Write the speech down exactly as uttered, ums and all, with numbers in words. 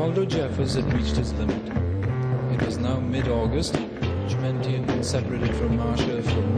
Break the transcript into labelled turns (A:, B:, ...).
A: Aldo Jeffers had reached his limit. It was now mid-August, which meant he had been separated from Marcia for